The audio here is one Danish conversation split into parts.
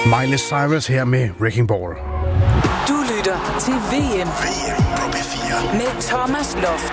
Miley Cyrus her med Wrecking Ball. Du lytter til VM på B4 med Thomas Loft.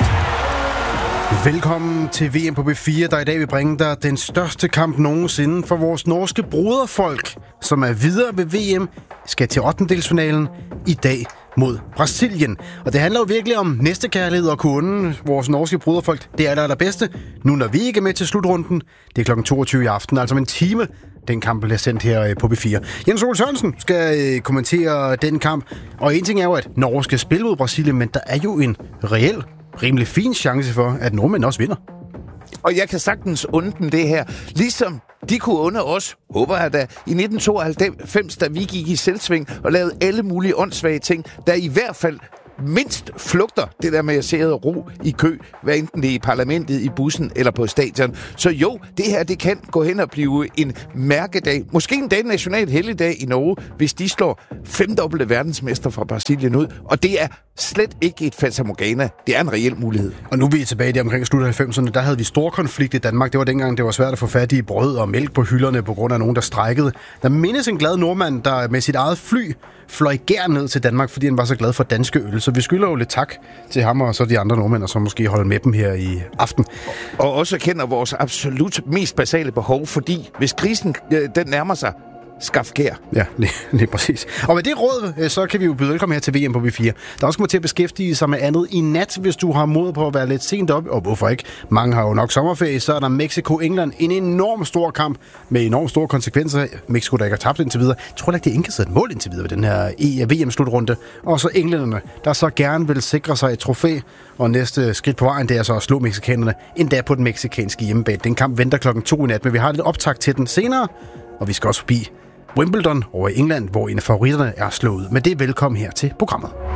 Velkommen til VM på B4, der i dag vil bringe dig den største kamp nogensinde for vores norske broderfolk, som er videre ved VM, skal til 8. i dag mod Brasilien. Og det handler jo virkelig om næstekærlighed og kunne vores norske broderfolk. Det er det allerbedste. Nu når vi ikke er med til slutrunden, det er kl. 22 i aften, altså om en time. Den kamp bliver sendt her på B4. Jens Ole Sørensen skal kommentere den kamp. Og en ting er jo, at Norge skal spille mod Brasilien, men der er jo en rimelig fin chance for, at nordmænd også vinder. Og jeg kan sagtens unde dem det her. Ligesom de kunne unde os, håber jeg da, i 1992, da vi gik i selvsving og lavede alle mulige åndssvage ting, der i hvert fald mindst flugter det der med at sidde og ro i kø, hvad enten det er i parlamentet, i bussen eller på stadion. Så jo, det her det kan gå hen og blive en mærkedag. Måske en dag national helligdag i Norge, hvis de slår 5-dobbelte verdensmester fra Brasilien ud. Og det er slet ikke et fatamorgana. Det er en reel mulighed. Og nu er vi tilbage der omkring slut af 90'erne. Der havde vi stor konflikt i Danmark. Det var dengang, det var svært at få fat i brød og mælk på hylderne på grund af nogen, der strejkede. Der mindes en glad nordmand, der med sit eget fly fløj gær ned til Danmark, fordi han var så glad for danske øl. Så vi skylder jo lidt tak til ham og så de andre nordmænd, som måske holder med dem her i aften. Og også kender vores absolut mest basale behov, fordi hvis krisen den nærmer sig, skaf gær. Ja, lige præcis. Og med det råd, så kan vi jo byde velkommen her til VM på B4. Der også kommer til at beskæftige sig med andet i nat, hvis du har mod på at være lidt sent op. Og hvorfor ikke? Mange har jo nok sommerferie. Så er der Mexico-England. En enorm stor kamp med enormt store konsekvenser. Mexico, der ikke har tabt indtil videre. Jeg tror ikke, det er indkastet et mål indtil videre ved den her VM-slutrunde. Og så englænderne, der så gerne vil sikre sig et trofæ. Og næste skridt på vejen, det er så at slå mexikanerne endda på den mexikanske hjemmebane. Den kamp venter klokken 2 i nat, men vi har lidt optakt til den senere. Og vi skal også forbi Wimbledon over i England, hvor en af favoritterne er slået. Men det er velkommen her til programmet.